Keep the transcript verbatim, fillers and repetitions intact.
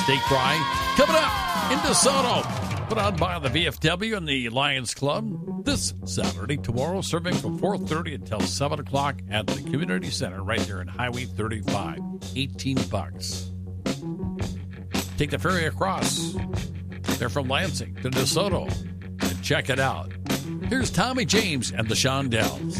Steak Fry coming up in DeSoto. Put on by the V F W and the Lions Club this Saturday. Tomorrow, serving from four thirty until seven o'clock at the Community Center right there in Highway thirty-five. eighteen bucks. Take the ferry across. They're from Lansing to DeSoto. And check it out. Here's Tommy James and the Shondells.